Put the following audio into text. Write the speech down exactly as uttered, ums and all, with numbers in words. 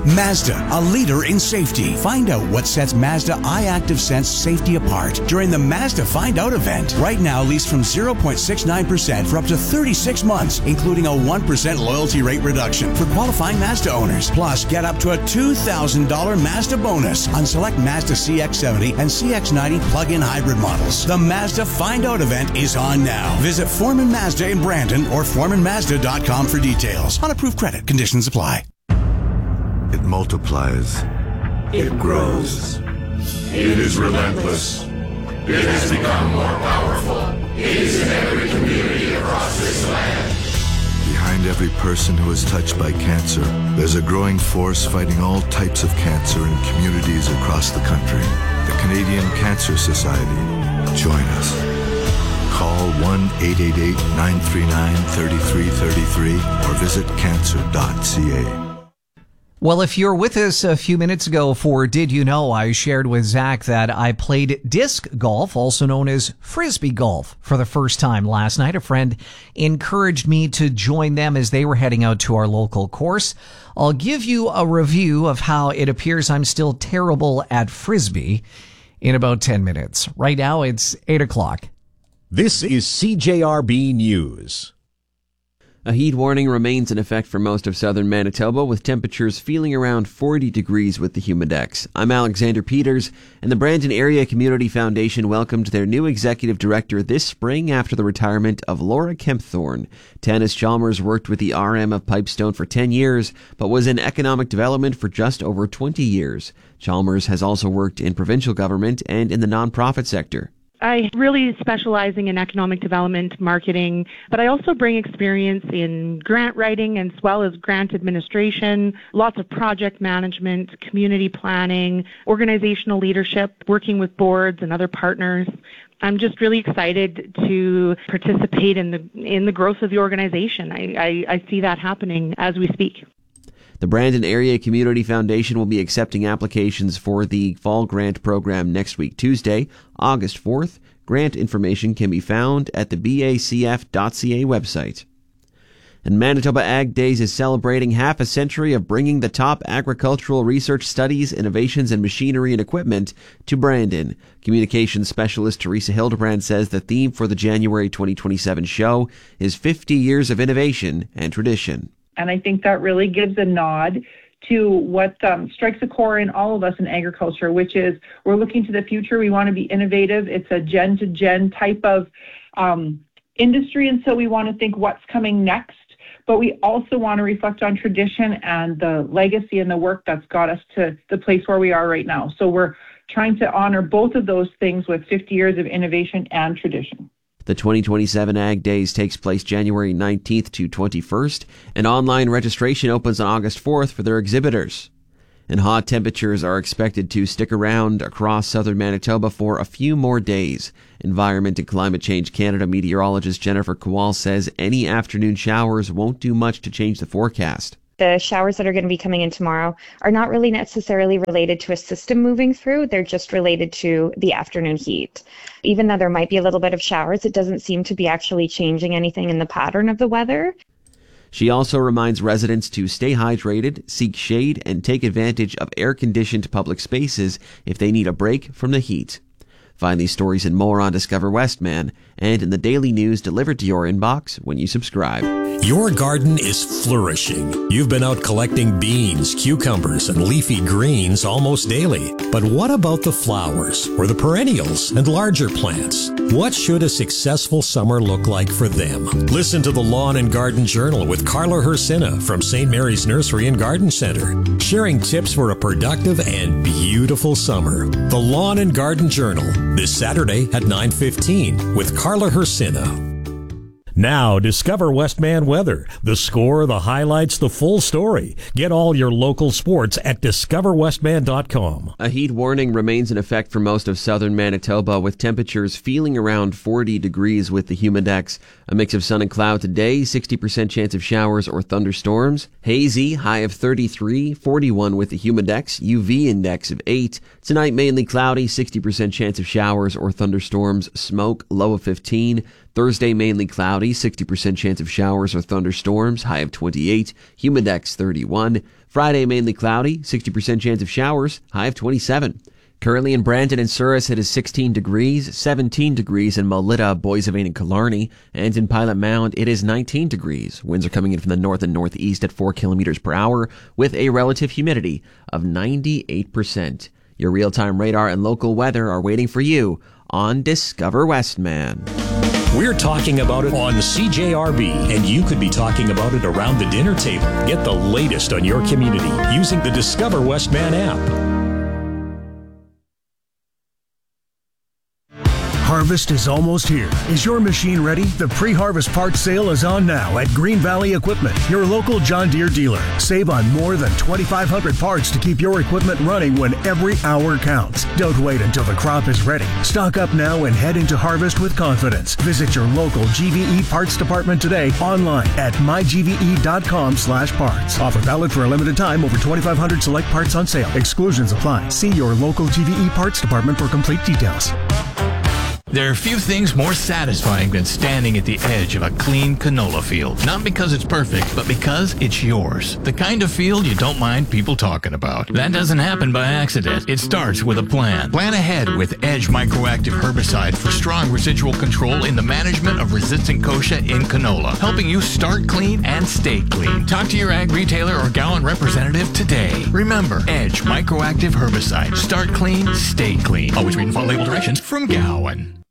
Mazda, a leader in safety. Find out what sets Mazda iActive Sense safety apart during the Mazda Find Out event. Right now, lease from zero point six nine percent for up to thirty-six months, including a one percent loyalty rate reduction for qualifying Mazda owners. Plus, get up to a two thousand dollars Mazda bonus on select Mazda C X seventy and C X ninety plug-in hybrid models. The Mazda Find Out event is on now. Visit Foreman Mazda in Brandon or foreman mazda dot com for details. On approved credit, conditions apply. It multiplies. It grows. It is relentless. It has become more powerful. It is in every community across this land. Behind every person who is touched by cancer, there's a growing force fighting all types of cancer in communities across the country. The Canadian Cancer Society. Join us. Call one eight eight eight, nine three nine, three three three three or visit cancer dot c a. Well, if you're with us a few minutes ago for Did You Know, I shared with Zach that I played disc golf, also known as frisbee golf, for the first time last night. A friend encouraged me to join them as they were heading out to our local course. I'll give you a review of how it appears I'm still terrible at frisbee in about ten minutes. Right now, it's eight o'clock. This is C J R B News. A heat warning remains in effect for most of southern Manitoba, with temperatures feeling around forty degrees with the Humidex. I'm Alexander Peters, and the Brandon Area Community Foundation welcomed their new executive director this spring after the retirement of Laura Kempthorne. Tanis Chalmers worked with the R M of Pipestone for ten years, but was in economic development for just over twenty years. Chalmers has also worked in provincial government and in the nonprofit sector. I really specializing in economic development, marketing, but I also bring experience in grant writing as well as grant administration, lots of project management, community planning, organizational leadership, working with boards and other partners. I'm just really excited to participate in the in the growth of the organization. I, I, I see that happening as we speak. The Brandon Area Community Foundation will be accepting applications for the Fall Grant Program next week, Tuesday, August fourth. Grant information can be found at the B A C F dot C A website. And Manitoba Ag Days is celebrating half a century of bringing the top agricultural research studies, innovations, and machinery and equipment to Brandon. Communications specialist Teresa Hildebrand says the theme for the January twenty twenty-seven show is fifty years of innovation and tradition. And I think that really gives a nod to what um, strikes a core in all of us in agriculture, which is we're looking to the future. We want to be innovative. It's a gen-to-gen type of um, industry, and so we want to think what's coming next. But we also want to reflect on tradition and the legacy and the work that's got us to the place where we are right now. So we're trying to honor both of those things with fifty years of innovation and tradition. The twenty twenty-seven Ag Days takes place January nineteenth to twenty-first, and online registration opens on August fourth for their exhibitors. And hot temperatures are expected to stick around across southern Manitoba for a few more days. Environment and Climate Change Canada meteorologist Jennifer Kowal says any afternoon showers won't do much to change the forecast. The showers that are going to be coming in tomorrow are not really necessarily related to a system moving through. They're just related to the afternoon heat. Even though there might be a little bit of showers, it doesn't seem to be actually changing anything in the pattern of the weather. She also reminds residents to stay hydrated, seek shade, and take advantage of air-conditioned public spaces if they need a break from the heat. Find these stories and more on Discover Westman and in the daily news delivered to your inbox when you subscribe. Your garden is flourishing. You've been out collecting beans, cucumbers, and leafy greens almost daily. But what about the flowers or the perennials and larger plants? What should a successful summer look like for them? Listen to the Lawn and Garden Journal with Carla Hersina from Saint Mary's Nursery and Garden Center, sharing tips for a productive and beautiful summer. The Lawn and Garden Journal, this Saturday at nine fifteen with Carla Hersina. Now, discover Westman weather. The score, the highlights, the full story. Get all your local sports at discover westman dot com. A heat warning remains in effect for most of southern Manitoba, with temperatures feeling around forty degrees with the Humidex. A mix of sun and cloud today, sixty percent chance of showers or thunderstorms. Hazy, high of thirty-three, forty-one with the Humidex, U V index of eight. Tonight, mainly cloudy, sixty percent chance of showers or thunderstorms. Smoke, low of fifteen. Thursday, mainly cloudy, sixty percent chance of showers or thunderstorms, high of twenty-eight. Humidex, thirty-one. Friday, mainly cloudy, sixty percent chance of showers, high of twenty-seven. Currently in Brandon and Souris, it is sixteen degrees, seventeen degrees in Melita, Boissevain, and Killarney, and in Pilot Mound, it is nineteen degrees. Winds are coming in from the north and northeast at four kilometers per hour, with a relative humidity of ninety-eight percent. Your real-time radar and local weather are waiting for you on Discover Westman. We're talking about it on C J R B, and you could be talking about it around the dinner table. Get the latest on your community using the Discover Westman app. Harvest is almost here. Is your machine ready? The pre-harvest parts sale is on now at Green Valley Equipment, your local John Deere dealer. Save on more than twenty-five hundred parts to keep your equipment running when every hour counts. Don't wait until the crop is ready. Stock up now and head into harvest with confidence. Visit your local G V E parts department today online at my g v e dot com slash parts. Offer valid for a limited time. Over twenty-five hundred select parts on sale. Exclusions apply. See your local G V E parts department for complete details. There are few things more satisfying than standing at the edge of a clean canola field. Not because it's perfect, but because it's yours. The kind of field you don't mind people talking about. That doesn't happen by accident. It starts with a plan. Plan ahead with Edge Microactive Herbicide for strong residual control in the management of resistant kochia in canola, helping you start clean and stay clean. Talk to your ag retailer or Gowan representative today. Remember, Edge Microactive Herbicide. Start clean, stay clean. Always read and follow label directions from Gowan.